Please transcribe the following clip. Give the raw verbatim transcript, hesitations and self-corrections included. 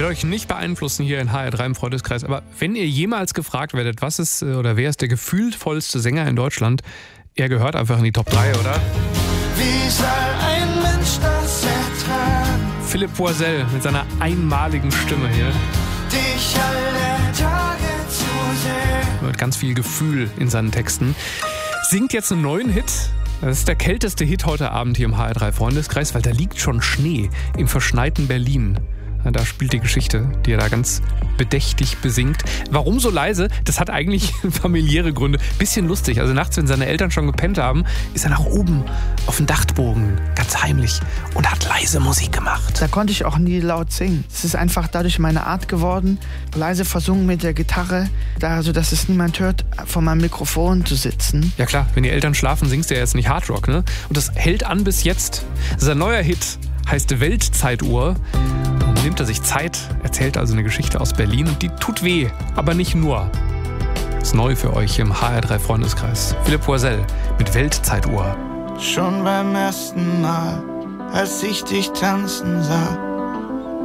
will euch nicht beeinflussen hier in H R drei im Freundeskreis, aber wenn ihr jemals gefragt werdet, was ist oder wer ist der gefühlvollste Sänger in Deutschland, er gehört einfach in die Top drei, oder? Wie soll ein Mensch das ertragen? Philipp Poisel mit seiner einmaligen Stimme hier. Dich alle Tage zu sehen. Mit ganz viel Gefühl in seinen Texten. Singt jetzt einen neuen Hit. Das ist der kälteste Hit heute Abend hier im H R drei Freundeskreis, weil da liegt schon Schnee im verschneiten Berlin. Da spielt die Geschichte, die er da ganz bedächtig besingt. Warum so leise? Das hat eigentlich familiäre Gründe. Bisschen lustig. Also nachts, wenn seine Eltern schon gepennt haben, ist er nach oben auf den Dachbogen, ganz heimlich, und hat leise Musik gemacht. Da konnte ich auch nie laut singen. Es ist einfach dadurch meine Art geworden, leise versungen mit der Gitarre, da, sodass es niemand hört, vor meinem Mikrofon zu sitzen. Ja klar, wenn die Eltern schlafen, singst du ja jetzt nicht Hardrock, ne? Und das hält an bis jetzt. Sein neuer Hit heißt Weltzeituhr. Dann nimmt er sich Zeit, erzählt also eine Geschichte aus Berlin und die tut weh, aber nicht nur. Ist neu für euch im H R drei Freundeskreis. Philipp Poisel mit Weltzeituhr. Schon beim ersten Mal, als ich dich tanzen sah,